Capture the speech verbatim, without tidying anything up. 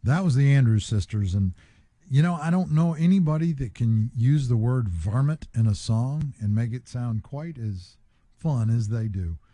That was the Andrews Sisters, and you know I don't know anybody that can use the word varmint in a song and make it sound quite as fun as they do.